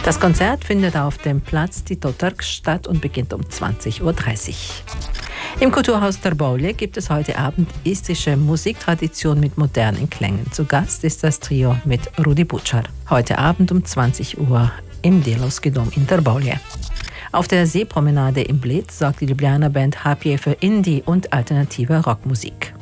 Das Konzert findet auf dem Platz Tito Turk statt und beginnt um 20:30 Uhr. Im Kulturhaus Târbouleh gibt es heute Abend istische Musiktradition mit modernen Klängen. Zu Gast ist das Trio mit Rudi Bučar. Heute Abend um 20 Uhr im Delovski Dom in Târbouleh. Auf der Seepromenade im Bled sorgt die Ljubljana Band HP für Indie und alternative Rockmusik.